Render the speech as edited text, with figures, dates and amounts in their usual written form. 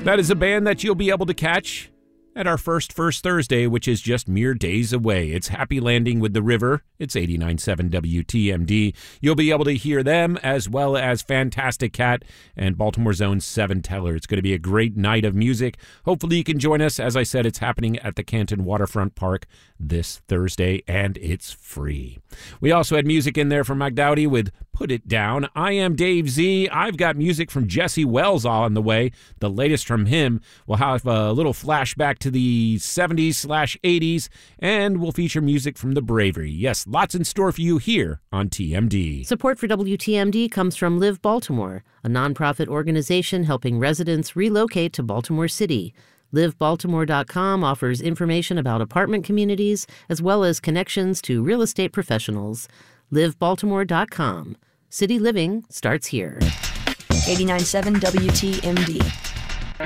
That is a band that you'll be able to catch at our first Thursday, which is just mere days away. It's Happy Landing with the River. It's 89.7 WTMD. You'll be able to hear them as well as Fantastic Cat and Baltimore Zone's Seven Teller. It's going to be a great night of music. Hopefully you can join us. As I said, it's happening at the Canton Waterfront Park this Thursday, and it's free. We also had music in there from McDowdy with Put It Down. I am Dave Z. I've got music from Jesse Wells on the way. The latest from him. We'll have a little flashback to the 70s/80s, and we'll feature music from the Bravery. Yes, lots in store for you here on TMD. Support for WTMD comes from Live Baltimore, a nonprofit organization helping residents relocate to Baltimore City. LiveBaltimore.com offers information about apartment communities as well as connections to real estate professionals. LiveBaltimore.com. City living starts here. 89.7 WTMD.